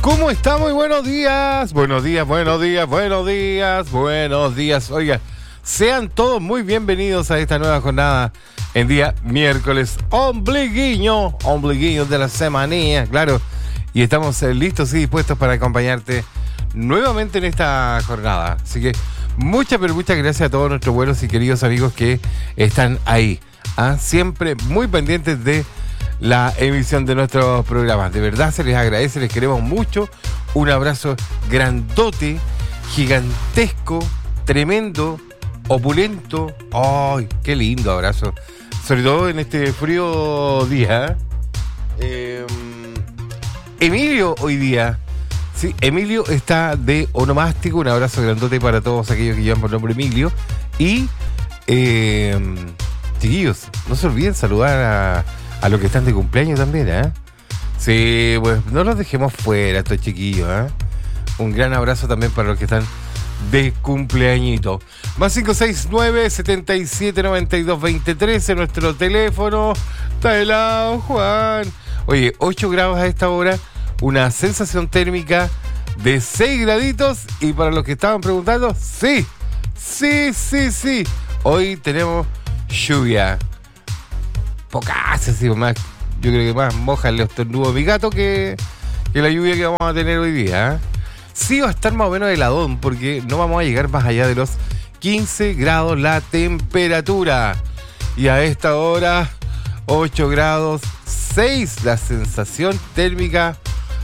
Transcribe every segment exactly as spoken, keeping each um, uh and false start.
¿Cómo está? Muy buenos días. Buenos días, buenos días, buenos días, buenos días. Oiga, sean todos muy bienvenidos a esta nueva jornada en día miércoles. Ombliguiño, ombliguiño de la semanía, claro. Y estamos eh, listos y dispuestos para acompañarte nuevamente en esta jornada. Así que muchas, pero muchas gracias a todos nuestros buenos y queridos amigos que están ahí. ¿ah? Siempre muy pendientes de la emisión de nuestros programas. De verdad se les agradece, les queremos mucho. Un abrazo grandote, gigantesco, tremendo, opulento. ¡Ay, qué lindo abrazo! Sobre todo en este frío día. Eh, Emilio hoy día. Sí, Emilio está de onomástico. Un abrazo grandote para todos aquellos que llevan por nombre Emilio. Y, eh, chiquillos, no se olviden saludar a A los que están de cumpleaños también, ¿eh? Sí, pues no los dejemos fuera estos chiquillos, ¿eh? Un gran abrazo también para los que están de cumpleañito. Más cinco seis nueve, siete siete nueve dos, dos tres en nuestro teléfono. Está helado, Juan. Oye, ocho grados a esta hora, una sensación térmica de seis graditos. Y para los que estaban preguntando, sí, sí, sí, sí. Hoy tenemos lluvia. Pocas, así, más, yo creo que más mojan los estornudos de mi gato que, que la lluvia que vamos a tener hoy día. ¿eh? Sí va a estar más o menos heladón porque no vamos a llegar más allá de los quince grados la temperatura. Y a esta hora, ocho grados seis la sensación térmica.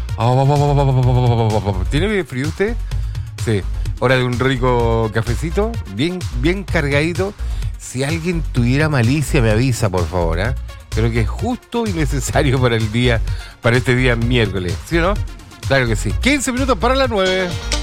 ¿Tiene frío usted? Sí. Hora de un rico cafecito, bien, bien cargadito. Si alguien tuviera malicia, me avisa, por favor, ¿eh? Creo que es justo y necesario para el día, para este día miércoles, ¿sí o no? Claro que sí. quince minutos para las nueve.